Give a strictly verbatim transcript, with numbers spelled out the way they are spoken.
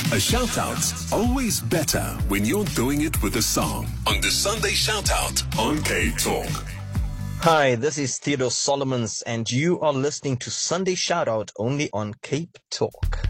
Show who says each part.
Speaker 1: A shout-out's always better when you're doing it with a song. On the Sunday Shout-Out on K Talk.
Speaker 2: Hi, this is Theodore Solomons, and you are listening to Sunday Shoutout only on Cape Talk.